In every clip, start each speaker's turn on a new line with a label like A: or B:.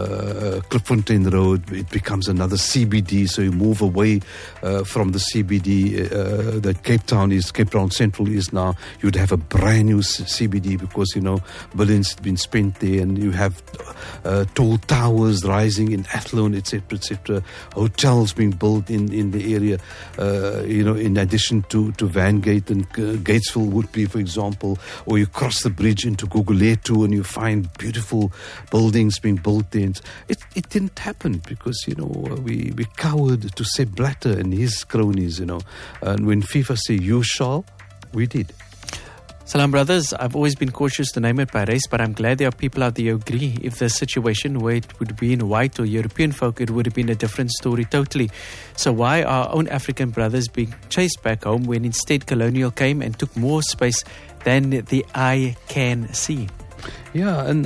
A: Klipfontein Road, it becomes another CBD, so you move away from the CBD that Cape Town Central is now. You'd have a brand new CBD because, billions have been spent there, and you have tall towers rising in Athlone, etc., hotels being built in the area, in addition to Vangate and Gatesville Woodbury, for example, or you cross the bridge into Guguletu and you find beautiful buildings being built there. It didn't happen because, we cowered to Sepp Blatter and his cronies, and when FIFA say you shall, we did.
B: Salam brothers, I've always been cautious to name it by race, but I'm glad there are people out there who agree. If the situation where it would be in white or European folk, it would have been a different story totally. So why are our own African brothers being chased back home when instead colonial came and took more space than the eye can see?
A: Yeah, and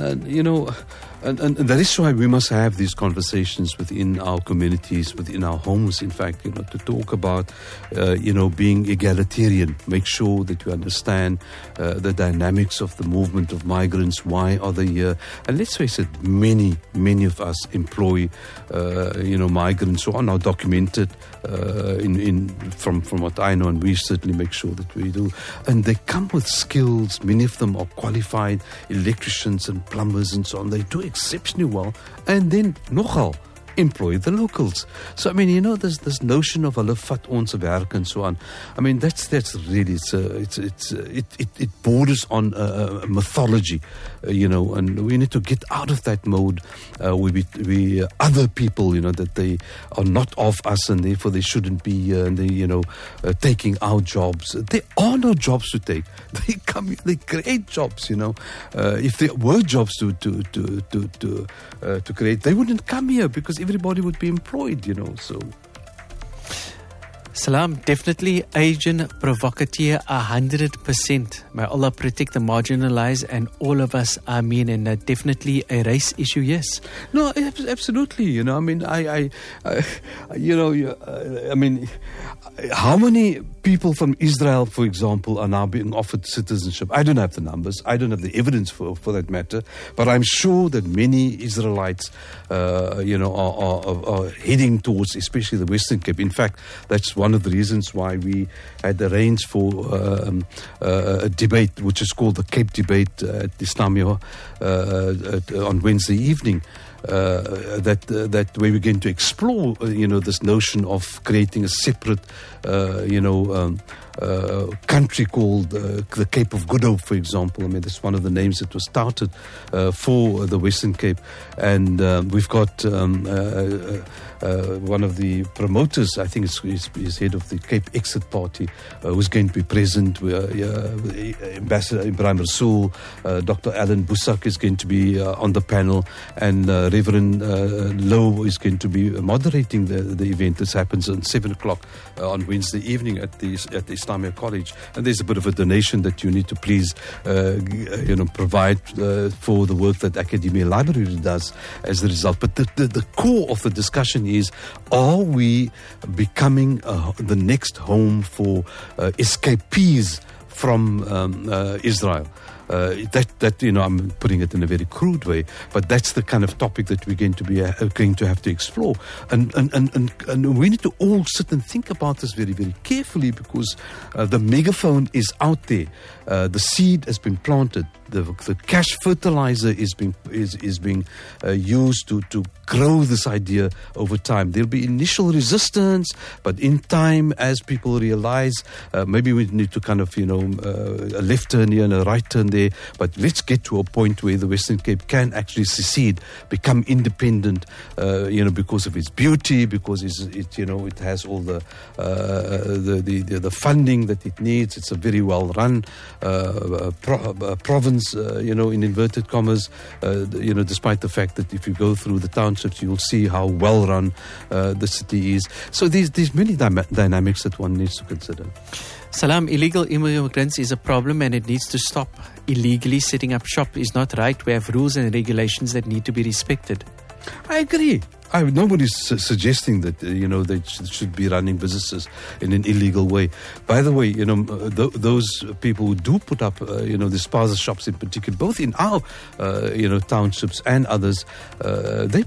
A: that is why we must have these conversations within our communities, within our homes, in fact, to talk about, being egalitarian, make sure that you understand the dynamics of the movement of migrants, why are they here. And let's face it, many of us employ, migrants who are now documented from what I know, and we certainly make sure that we do. And they come with skills. Many of them are qualified electricians and plumbers and so on. They do exceptionally well, and then nogal employ the locals. So there's this notion of hulle vat ons werk and so on. That's really it borders on mythology, and we need to get out of that mode. We other people, that they are not of us and therefore they shouldn't be here, and they taking our jobs. There are no jobs to take. They come here, they create jobs. If there were jobs to create, they wouldn't come here because everybody would be employed, so.
B: Salam, definitely agent provocateur 100%. May Allah protect the marginalized and all of us, Ameen, and definitely a race issue, yes.
A: No, absolutely, how many people from Israel, for example, are now being offered citizenship? I don't have the numbers. I don't have the evidence for that matter. But I'm sure that many Israelites, are heading towards, especially the Western Cape. In fact, that's one of the reasons why we had arranged for a debate, which is called the Cape Debate at Islamia on Wednesday evening. That where we're going to explore, this notion of creating a separate, country called the Cape of Good Hope, for example. That's one of the names that was touted for the Western Cape. And we've got one of the promoters, I think is head of the Cape Exit Party, who's going to be present. Ambassador Ibrahim Rasool, Dr. Alan Busak is going to be on the panel, and Reverend Lowe is going to be moderating the event. This happens at 7 o'clock on Wednesday evening at the Islamia College. And there's a bit of a donation that you need to please provide for the work that Academia Library does as a result. But the core of the discussion is, are we becoming the next home for escapees from Israel? I'm putting it in a very crude way, but that's the kind of topic that we're going to have to explore, and we need to all sit and think about this very, very carefully, because the megaphone is out there, the seed has been planted, the cash fertilizer is being used to grow this idea over time. There'll be initial resistance, but in time, as people realize, maybe we need to kind of a left turn here and a right turn there, but let's get to a point where the Western Cape can actually secede, become independent, because of its beauty, because it has all the funding that it needs. It's a very well run province, in inverted commas, despite the fact that if you go through the townships, you'll see how well run the city is. So there's many dynamics that one needs to consider.
B: Salam, illegal immigrants is a problem and it needs to stop. Illegally setting up shop is not right. We have rules and regulations that need to be respected.
A: I agree. Nobody's suggesting that they should be running businesses in an illegal way. By the way, those people who do put up the spaza shops in particular, both in our townships and others, they